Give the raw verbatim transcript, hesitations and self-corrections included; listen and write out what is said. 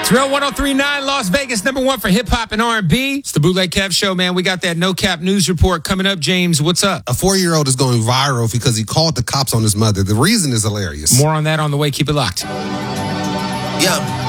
Drill one oh three point nine, Las Vegas, number one for hip-hop and R and B. It's the Bootleg Kev Show, man. We got that no-cap news report coming up. James, what's up? A four-year-old is going viral because he called the cops on his mother. The reason is hilarious. More on that on the way. Keep it locked. Yeah.